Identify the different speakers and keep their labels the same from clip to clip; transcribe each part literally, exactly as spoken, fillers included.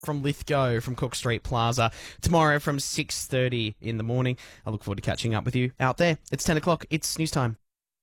Speaker 1: from Lithgow from Cook Street Plaza tomorrow from six thirty in the morning. I look forward to catching up with you out there. It's ten o'clock. It's news time.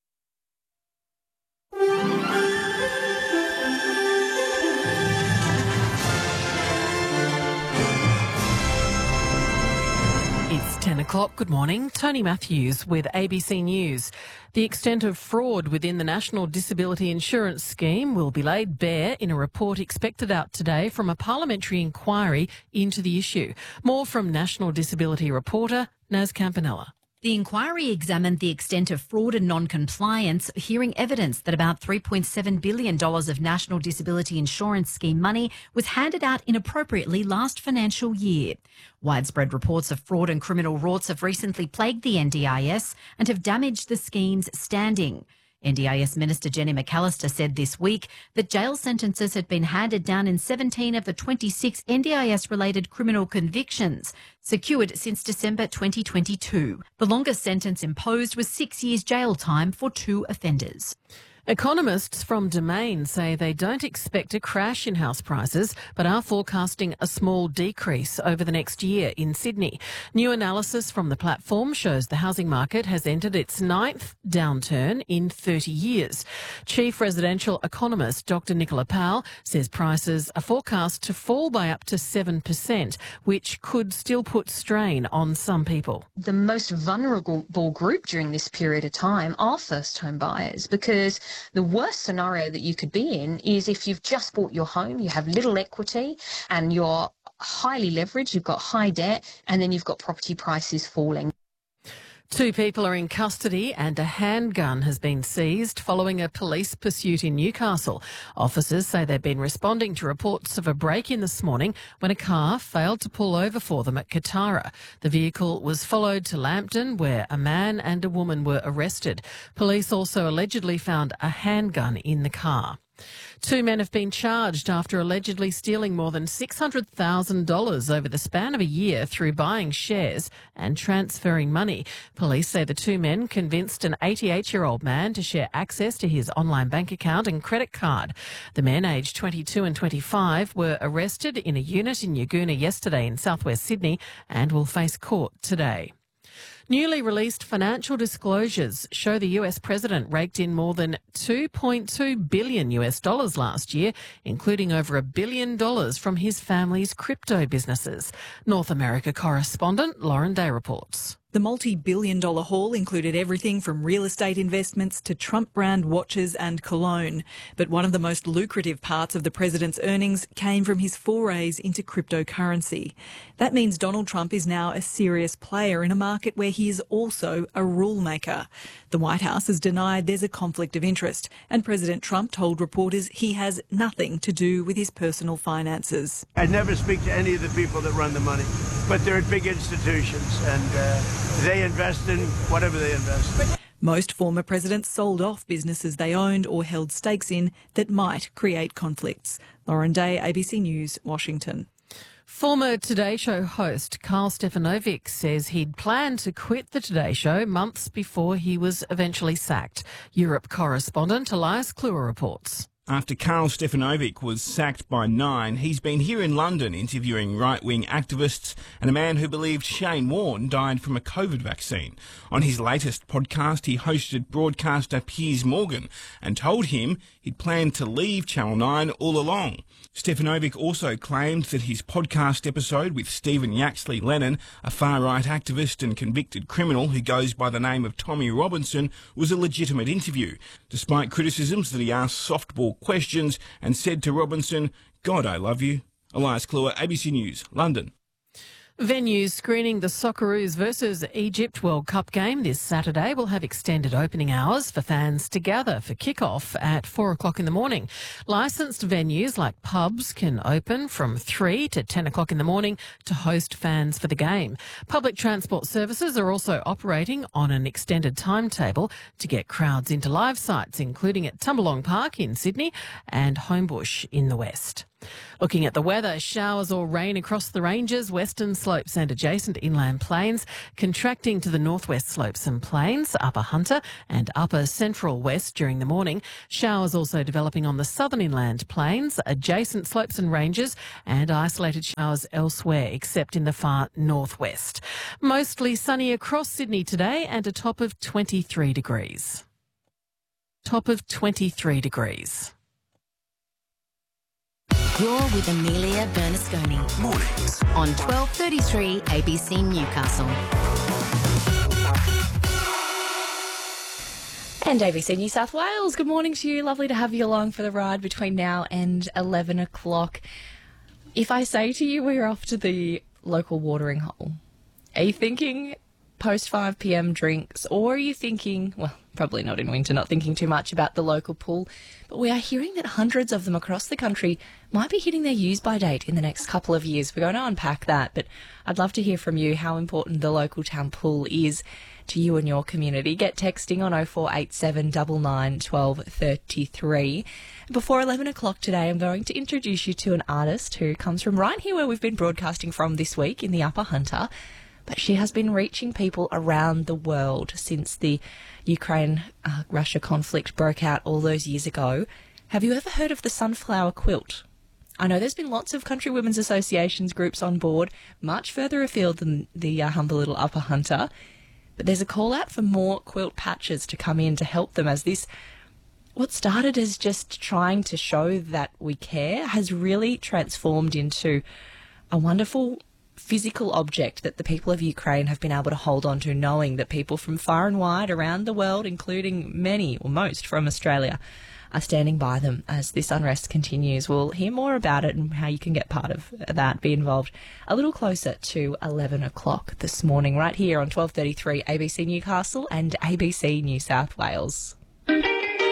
Speaker 2: It's ten o'clock. Good morning. Tony Matthews with A B C News. The extent of fraud within the National Disability Insurance Scheme will be laid bare in a report expected out today from a parliamentary inquiry into the issue. More from National Disability reporter Naz Campanella.
Speaker 3: The inquiry examined the extent of fraud and non-compliance, hearing evidence that about three point seven billion dollars of National Disability Insurance Scheme money was handed out inappropriately last financial year. Widespread reports of fraud and criminal rorts have recently plagued the N D I S and have damaged the scheme's standing. N D I S Minister Jenny McAllister said this week that jail sentences had been handed down in seventeen of the twenty-six N D I S-related criminal convictions secured since December twenty twenty-two. The longest sentence imposed was six years jail time for two offenders.
Speaker 2: Economists from Domain say they don't expect a crash in house prices, but are forecasting a small decrease over the next year in Sydney. New analysis from the platform shows the housing market has entered its ninth downturn in thirty years. Chief residential economist Doctor Nicola Powell says prices are forecast to fall by up to seven percent, which could still put strain on some people.
Speaker 4: The most vulnerable group during this period of time are first home buyers, because the worst scenario that you could be in is if you've just bought your home, you have little equity and you're highly leveraged, you've got high debt, and then you've got property prices falling.
Speaker 2: Two people are in custody and a handgun has been seized following a police pursuit in Newcastle. Officers say they've been responding to reports of a break-in this morning when a car failed to pull over for them at Katara. The vehicle was followed to Lambton, where a man and a woman were arrested. Police also allegedly found a handgun in the car. Two men have been charged after allegedly stealing more than six hundred thousand dollars over the span of a year through buying shares and transferring money. Police say the two men convinced an eighty-eight-year-old man to share access to his online bank account and credit card. The men, aged twenty-two and twenty-five, were arrested in a unit in Yagoona yesterday in southwest Sydney and will face court today. Newly released financial disclosures show the U S president raked in more than two point two billion U S dollars last year, including over a billion dollars from his family's crypto businesses. North America correspondent Lauren Day reports.
Speaker 5: The multi-billion dollar haul included everything from real estate investments to Trump brand watches and cologne. But one of the most lucrative parts of the president's earnings came from his forays into cryptocurrency. That means Donald Trump is now a serious player in a market where he is also a rule maker. The White House has denied there's a conflict of interest, and President Trump told reporters he has nothing to do with his personal finances.
Speaker 6: I never speak to any of the people that run the money, but they're at big institutions and uh, they invest in whatever they invest in.
Speaker 5: Most former presidents sold off businesses they owned or held stakes in that might create conflicts. Lauren Day, A B C News, Washington.
Speaker 2: Former Today Show host Carl Stefanovic says he'd planned to quit the Today Show months before he was eventually sacked. Europe correspondent Elias Kluwer reports.
Speaker 7: After Carl Stefanovic was sacked by Nine, he's been here in London interviewing right-wing activists and a man who believed Shane Warne died from a COVID vaccine. On his latest podcast, he hosted broadcaster Piers Morgan and told him he'd planned to leave Channel nine all along. Stefanovic also claimed that his podcast episode with Stephen Yaxley Lennon, a far-right activist and convicted criminal who goes by the name of Tommy Robinson, was a legitimate interview, despite criticisms that he asked softball questions and said to Robinson, "God, I love you." Elias Kluwer, A B C News, London.
Speaker 2: Venues screening the Socceroos versus Egypt World Cup game this Saturday will have extended opening hours for fans to gather for kick-off at four o'clock in the morning. Licensed venues like pubs can open from three to ten o'clock in the morning to host fans for the game. Public transport services are also operating on an extended timetable to get crowds into live sites, including at Tumbalong Park in Sydney and Homebush in the west. Looking at the weather, showers or rain across the ranges, western slopes and adjacent inland plains, contracting to the northwest slopes and plains, upper Hunter and upper central west during the morning. Showers also developing on the southern inland plains, adjacent slopes and ranges, and isolated showers elsewhere except in the far northwest. Mostly sunny across Sydney today and a top of twenty-three degrees. Top of twenty-three degrees.
Speaker 8: You're with Amelia Bernasconi.
Speaker 9: Mornings
Speaker 8: on twelve thirty-three A B C Newcastle.
Speaker 10: And A B C New South Wales, good morning to you. Lovely to have you along for the ride between now and eleven o'clock. If I say to you we're off to the local watering hole, are you thinking post five p.m. drinks, or are you thinking, well, probably not in winter, not thinking too much about the local pool, but we are hearing that hundreds of them across the country might be hitting their use-by date in the next couple of years. We're going to unpack that, but I'd love to hear from you how important the local town pool is to you and your community. Get texting on oh four eight seven nine nine one two three three. Before eleven o'clock today, I'm going to introduce you to an artist who comes from right here where we've been broadcasting from this week in the Upper Hunter, but she has been reaching people around the world since the Ukraine-Russia conflict broke out all those years ago. Have you ever heard of the Sunflower Quilt? I know there's been lots of country women's associations groups on board, much further afield than the uh, humble little Upper Hunter, but there's a call out for more quilt patches to come in to help them, as this, what started as just trying to show that we care, has really transformed into a wonderful physical object that the people of Ukraine have been able to hold on to, knowing that people from far and wide around the world, including many or most from Australia, are standing by them as this unrest continues. We'll hear more about it and how you can get part of that, be involved a little closer to eleven o'clock this morning, right here on twelve thirty-three A B C Newcastle and A B C New South Wales.